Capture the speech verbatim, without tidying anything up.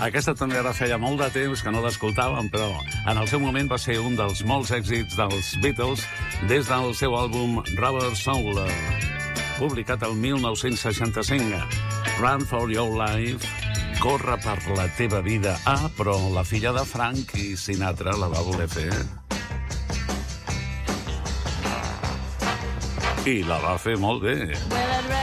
Aquesta també ara feia molt de temps que no l'escoltàvem, però en el seu moment va ser un dels molts èxits dels Beatles des del seu àlbum Rubber Soul, publicat el mil nou-cents seixanta-cinc. Run for your life, corre per la teva vida. Ah, però la filla de Frankie Sinatra la va voler fer. I la va fer molt bé.